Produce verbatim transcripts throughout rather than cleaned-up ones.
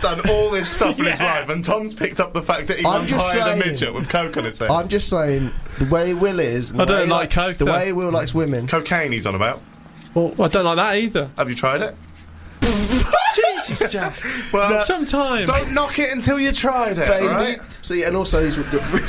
done all this stuff in his Yeah. life, and Tom's picked up the fact that he I'm once just hired saying- a midget with coke on its head. I'm just saying, the way Will is... and I the don't way he like likes- coke, The though. way Will likes women... Cocaine he's on about. Well, I don't like that either. Have you tried it? Jesus, Jack. Well, Sometime. don't knock it until you tried it, Baby. alright? So, yeah, and also he's...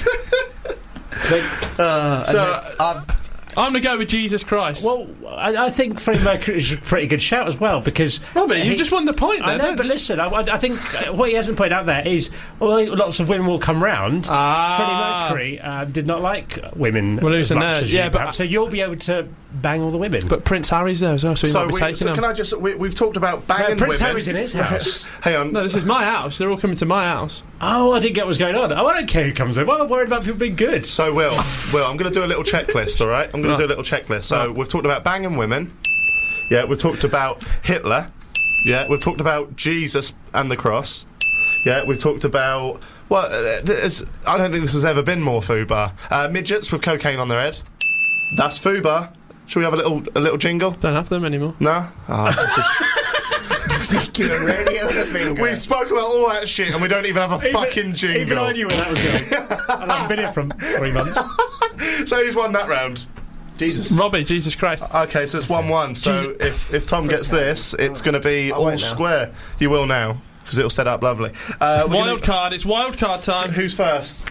uh, So, and then I've... I'm going to go with Jesus Christ. Well, I, I think Freddie Mercury is a pretty good shout as well, because... Robbie, you he- just won the point there. I know, Don't but just- listen, I, I think uh, what he hasn't pointed out there is, well, lots of women will come round. Ah. Freddie Mercury uh, did not like women Well, he was as a much nerd, as you, yeah, but- perhaps, so you'll be able to bang all the women. But Prince Harry's there as well, so he So, might be we, taking so them. can I just... We, we've talked about no, banging Prince women. Harry's in his house. Hang on. No, this is my house. They're all coming to my house. Oh, I didn't get what was going on. Oh, I don't care who comes in. Well, I'm worried about people being good. So, Will, Will, I'm going to do a little checklist, all right? I'm going Right. to do a little checklist. So, Right. we've talked about banging women. Yeah, we've talked about Hitler. Yeah, we've talked about Jesus and the cross. Yeah, we've talked about... Well, uh, there's- I don't think this has ever been more FUBAR. Uh, midgets with cocaine on their head. That's FUBAR. Should we have a little a little jingle? Don't have them anymore. No? Oh, this is- Give a radio with a finger. we spoke about all that shit and we don't even have a fucking jingle. Even I knew where that was going. And I've been here for three months. So who's won that round? Jesus. Robbie, Jesus Christ. Okay, so it's one one. So if, if Tom gets this, it's going to be I'll all wait now. square. You will now, because it'll set up lovely. Uh, we're Wild gonna- card. It's wild card time. Who's first?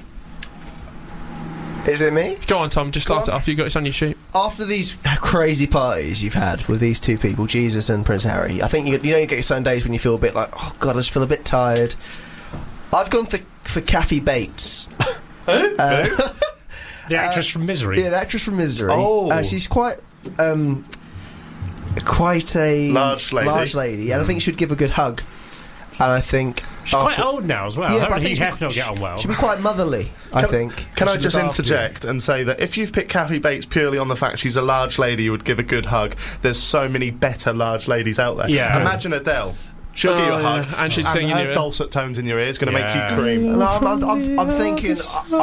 Is it me? Go on, Tom. Just start Go it on. off. You got it on your sheet. After these crazy parties you've had with these two people, Jesus and Prince Harry, I think you, you know you get some days when you feel a bit like, oh God, I just feel a bit tired. I've gone for for Kathy Bates. Who? Uh, Who? The actress from Misery. Yeah, the actress from Misery. Oh. Uh, she's quite, um, quite a Large lady. Large lady, and I think you should give a good hug. And I think She's quite after- old now as well. Yeah, Yeah, but I Hugh think she- Hefner will get on well. she'll be quite motherly. I Can- think. Can I She'll just look after you. interject and say that if you've picked Kathy Bates purely on the fact she's a large lady who would give a good hug, there's so many better large ladies out there. Yeah. Imagine Adele. She'll give you Oh, a yeah. hug. And she'd sing in her your ear. dulcet tones in your ear is going to Yeah. make you cream. No, I'm, I'm, I'm, I'm thinking. Uh,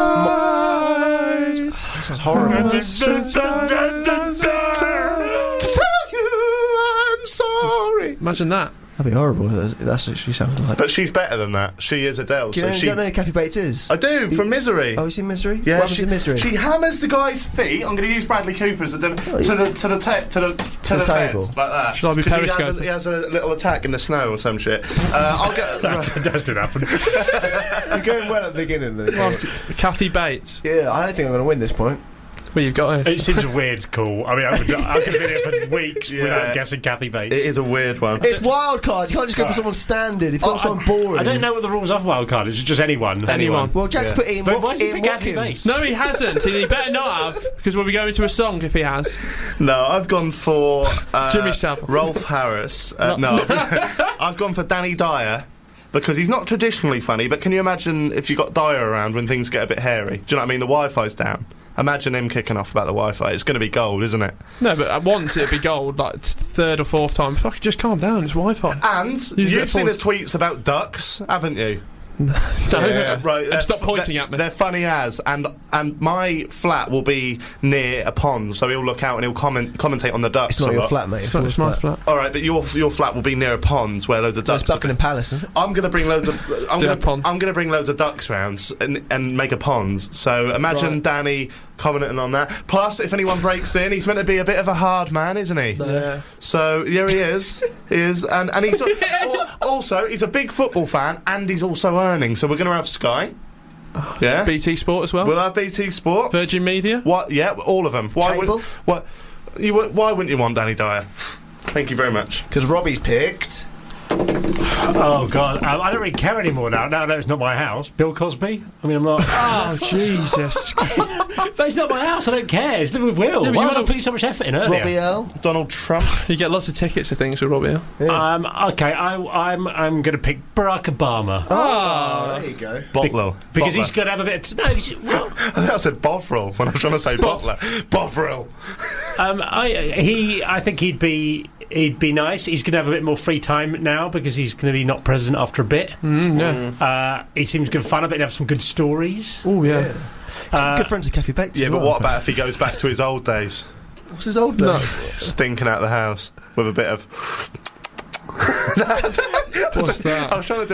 uh, That's horrible. To tell you I'm sorry. Imagine that. That'd be horrible. That's, that's what she sounded like. But she's better than that. She is Adele. Do you so know, she, you don't know who Kathy Bates is? I do, from Misery. Oh, is he in Misery? Yeah, what happens she, in Misery? she hammers the guy's feet. I'm going to use Bradley Cooper's to the to the to the te- to the to, the the table. fence, like that. Shall I be 'Cause he has, a, periscoping? he has a little attack in the snow or some shit. Uh, I'll get. That does did happen. You're going well at the beginning, then. Well, Kathy Bates. Yeah, I don't think I'm going to win this point. Well, you've got It it. seems a weird call. I mean, I, would, I could have been here for weeks Yeah. without guessing Kathy Bates. It is a weird one. It's wild card. You can't just go for Right. someone standard. If you Oh, want someone I- boring. I don't know what the rules of wildcard is. It's just anyone. Anyone. Well, Jack's Yeah. put Ian, But Wat- why does he Ian pick Kathy Watkins. Bates? No, he hasn't. He better not have, because we'll be going to a song if he has. No, I've gone for uh, Jimmy Savile. Rolf Harris. Uh, no, I've, I've gone for Danny Dyer. Because he's not traditionally funny, but can you imagine if you got Dyer around when things get a bit hairy? Do you know what I mean? The Wi-Fi's down. Imagine him kicking off about the Wi-Fi. It's going to be gold, isn't it? No, but at once it'd be gold, like t- third or fourth time. Fuck, just calm down. It's Wi-Fi. And Use a bit you've of seen force. his tweets about ducks, haven't you? Don't. right. And they're stop f- pointing they're, at me. They're funny as, and and my flat will be near a pond, so he'll look out and he'll comment commentate on the ducks. It's not a your lot. flat, mate. It's not- it's my flat. All right, but your your flat will be near a pond where loads of That's ducks. will Buckingham Palace, isn't it? I'm gonna bring loads of. I'm Do gonna, have ponds. I'm gonna bring loads of ducks round and and make a pond. So imagine Right. Danny commenting on that. Plus, if anyone breaks in, he's meant to be a bit of a hard man, isn't he? Yeah. So here he is. He is, and and he's al- also he's a big football fan, and he's also earning. So we're gonna have Sky. Yeah. B T Sport as well. We'll have B T Sport. Virgin Media. What? Yeah, all of them. Why Cable? would what? You wou- why wouldn't you want Danny Dyer? Thank you very much. Because Robbie's picked. Oh God, um, I don't really care anymore now. Now that it's not my house. Bill Cosby. I mean, I'm not. Oh Jesus! But it's not my house. I don't care. It's living with Will. Yeah, but Why you was I wanna- putting so much effort in earlier? Robbie Earl. Donald Trump. You get lots of tickets to things with Robbie. Yeah. Um, okay, I, I'm I'm going to pick Barack Obama Oh, there you go. Bottler. because Bottler. he's going to have a bit. Of, no, he's, well, I think I said Bovril when I was trying to say Bottler. Bovril. um, I he I think he'd be he'd be nice. He's going to have a bit more free time now because he's going to be not president after a bit. Mm, yeah. Uh, he seems good fun. I bet he'd have some good stories. Oh yeah. Uh, Good friends with Kathy Bates. Yeah, as but well. what about if he goes back to his old days? What's his old No. days? Stinking out the house with a bit of. What's that? I was trying to do